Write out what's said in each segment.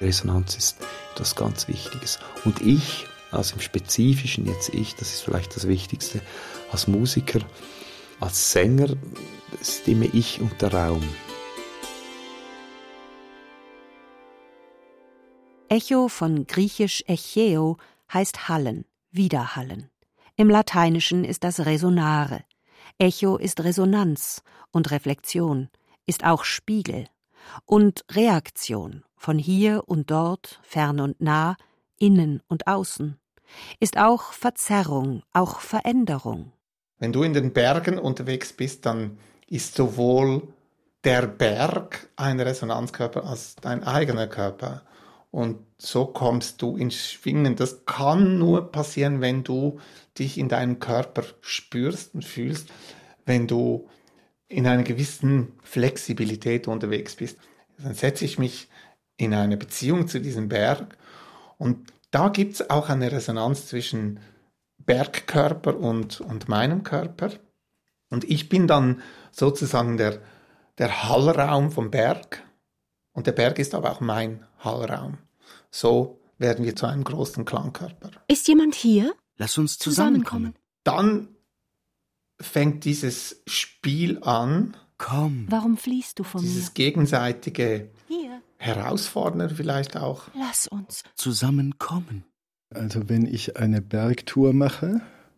Resonanz ist etwas ganz Wichtiges. Und ich, also im Spezifischen jetzt ich, das ist vielleicht das Wichtigste, als Musiker, als Sänger stimme ich und der Raum. Echo von griechisch echeo heißt hallen, widerhallen. Im Lateinischen ist das resonare. Echo ist Resonanz und Reflexion, ist auch Spiegel. Und Reaktion, von hier und dort, fern und nah, innen und außen. Ist auch Verzerrung, auch Veränderung. Wenn du in den Bergen unterwegs bist, dann ist sowohl der Berg ein Resonanzkörper als dein eigener Körper. Und so kommst du ins Schwingen. Das kann nur passieren, wenn du dich in deinem Körper spürst und fühlst, wenn du in einer gewissen Flexibilität unterwegs bist. Dann setze ich mich in eine Beziehung zu diesem Berg und da gibt es auch eine Resonanz zwischen Bergkörper und meinem Körper. Und ich bin dann sozusagen der Hallraum vom Berg und der Berg ist aber auch mein Hallraum. So werden wir zu einem großen Klangkörper. Ist jemand hier? Lass uns zusammenkommen. Dann fängt dieses Spiel an. Komm. Warum fliehst du von dieses mir? Gegenseitige Hier. Herausfordern vielleicht auch. Lass uns Zusammenkommen. Also wenn ich eine Bergtour mache,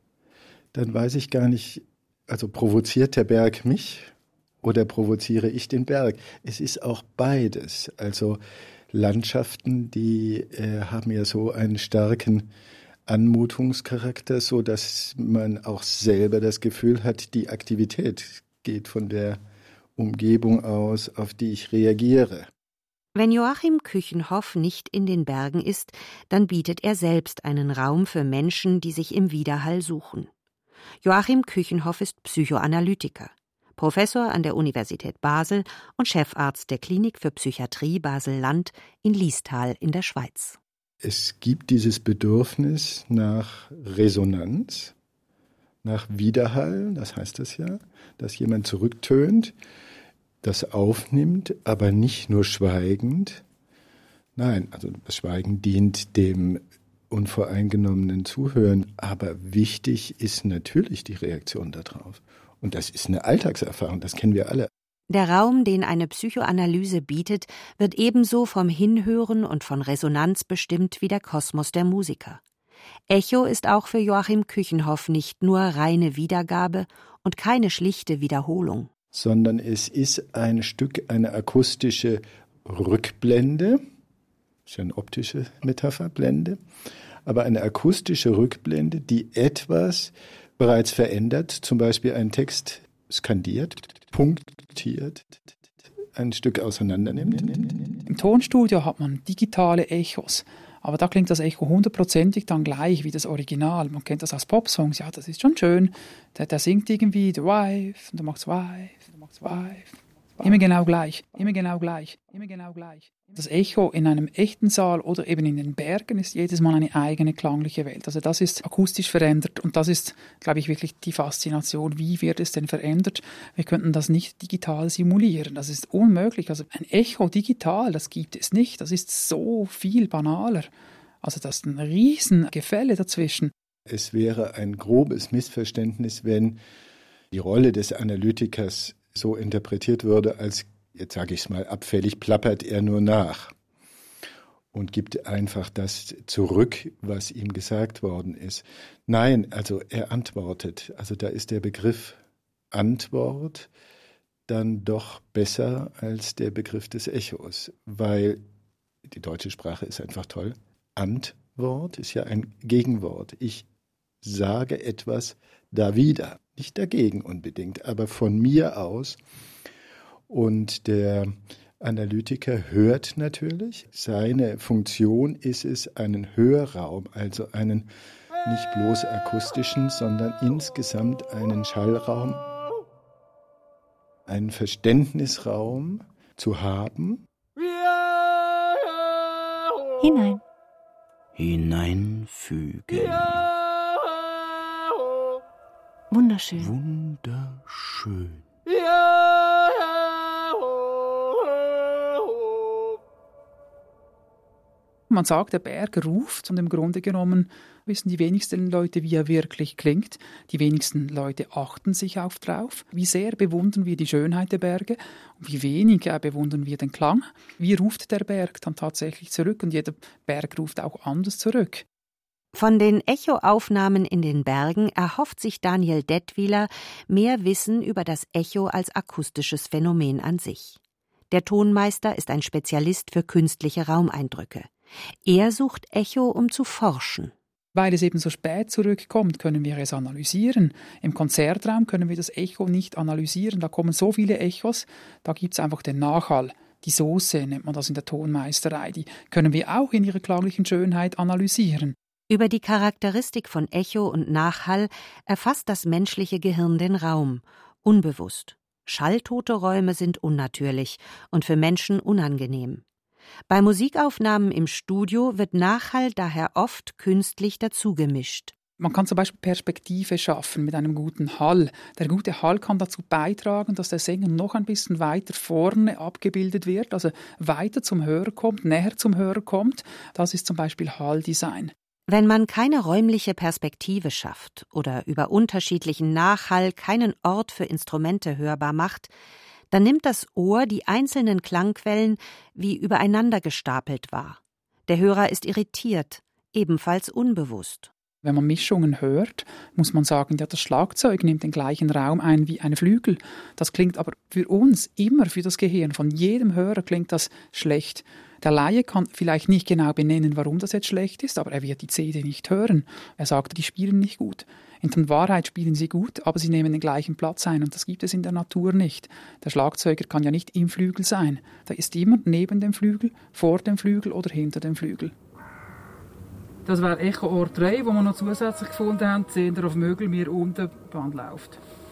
dann weiß ich gar nicht, also provoziert der Berg mich oder provoziere ich den Berg? Es ist auch beides. Also Landschaften, die haben ja so einen starken Anmutungscharakter, so dass man auch selber das Gefühl hat, die Aktivität geht von der Umgebung aus, auf die ich reagiere. Wenn Joachim Küchenhoff nicht in den Bergen ist, dann bietet er selbst einen Raum für Menschen, die sich im Widerhall suchen. Joachim Küchenhoff ist Psychoanalytiker, Professor an der Universität Basel und Chefarzt der Klinik für Psychiatrie Basel-Land in Liestal in der Schweiz. Es gibt dieses Bedürfnis nach Resonanz, nach Widerhall, das heißt es ja, dass jemand zurücktönt, das aufnimmt, aber nicht nur schweigend. Nein, also das Schweigen dient dem unvoreingenommenen Zuhören, aber wichtig ist natürlich die Reaktion darauf. Und das ist eine Alltagserfahrung, das kennen wir alle. Der Raum, den eine Psychoanalyse bietet, wird ebenso vom Hinhören und von Resonanz bestimmt wie der Kosmos der Musiker. Echo ist auch für Joachim Küchenhoff nicht nur reine Wiedergabe und keine schlichte Wiederholung. Sondern es ist ein Stück, eine akustische Rückblende, ist ja eine optische Metapher, Blende, aber eine akustische Rückblende, die etwas bereits verändert, zum Beispiel einen Text skandiert, punktiert, ein Stück auseinandernimmt. Im Tonstudio hat man digitale Echos, aber da klingt das Echo 100%ig dann gleich wie das Original. Man kennt das aus Popsongs, ja, das ist schon schön. Der singt irgendwie The Wife, und du machst Wife, du machst Wife. Immer genau gleich, immer genau gleich, immer genau gleich. Das Echo in einem echten Saal oder eben in den Bergen ist jedes Mal eine eigene klangliche Welt. Also das ist akustisch verändert und das ist, glaube ich, wirklich die Faszination. Wie wird es denn verändert? Wir könnten das nicht digital simulieren. Das ist unmöglich. Also ein Echo digital, das gibt es nicht. Das ist so viel banaler. Also das ist ein Riesengefälle dazwischen. Es wäre ein grobes Missverständnis, wenn die Rolle des Analytikers so interpretiert würde, als, jetzt sage ich es mal abfällig, plappert er nur nach und gibt einfach das zurück, was ihm gesagt worden ist. Nein, also er antwortet. Also da ist der Begriff Antwort dann doch besser als der Begriff des Echos, weil die deutsche Sprache ist einfach toll. Antwort ist ja ein Gegenwort. Ich sage etwas da wieder. Nicht dagegen unbedingt, aber von mir aus. Und der Analytiker hört natürlich. Seine Funktion ist es, einen Hörraum, also einen nicht bloß akustischen, sondern insgesamt einen Schallraum, einen Verständnisraum zu haben. hinein. Hineinfügen. Wunderschön. Wunderschön. Man sagt, der Berg ruft und im Grunde genommen wissen die wenigsten Leute, wie er wirklich klingt. Die wenigsten Leute achten sich auch drauf. Wie sehr bewundern wir die Schönheit der Berge und wie wenig bewundern wir den Klang. Wie ruft der Berg dann tatsächlich zurück? Und jeder Berg ruft auch anders zurück. Von den Echoaufnahmen in den Bergen erhofft sich Daniel Dettwiler mehr Wissen über das Echo als akustisches Phänomen an sich. Der Tonmeister ist ein Spezialist für künstliche Raumeindrücke. Er sucht Echo, um zu forschen. Weil es eben so spät zurückkommt, können wir es analysieren. Im Konzertraum können wir das Echo nicht analysieren. Da kommen so viele Echos, da gibt es einfach den Nachhall. Die Sauce nennt man das in der Tonmeisterei. Die können wir auch in ihrer klanglichen Schönheit analysieren. Über die Charakteristik von Echo und Nachhall erfasst das menschliche Gehirn den Raum, unbewusst. Schalltote Räume sind unnatürlich und für Menschen unangenehm. Bei Musikaufnahmen im Studio wird Nachhall daher oft künstlich dazugemischt. Man kann zum Beispiel Perspektive schaffen mit einem guten Hall. Der gute Hall kann dazu beitragen, dass der Sänger noch ein bisschen weiter vorne abgebildet wird, also weiter zum Hörer kommt, näher zum Hörer kommt. Das ist zum Beispiel Halldesign. Wenn man keine räumliche Perspektive schafft oder über unterschiedlichen Nachhall keinen Ort für Instrumente hörbar macht, dann nimmt das Ohr die einzelnen Klangquellen wie übereinander gestapelt wahr. Der Hörer ist irritiert, ebenfalls unbewusst. Wenn man Mischungen hört, muss man sagen, ja, das Schlagzeug nimmt den gleichen Raum ein wie ein Flügel. Das klingt aber für uns immer, für das Gehirn, von jedem Hörer klingt das schlecht. Der Laie kann vielleicht nicht genau benennen, warum das jetzt schlecht ist, aber er wird die CD nicht hören. Er sagt, die spielen nicht gut. In Wahrheit spielen sie gut, aber sie nehmen den gleichen Platz ein und das gibt es in der Natur nicht. Der Schlagzeuger kann ja nicht im Flügel sein. Da ist immer neben dem Flügel, vor dem Flügel oder hinter dem Flügel. Das wäre Echo Ort 3, wo wir noch zusätzlich gefunden haben. Seht ihr auf Mögel, mir unten, die Band läuft.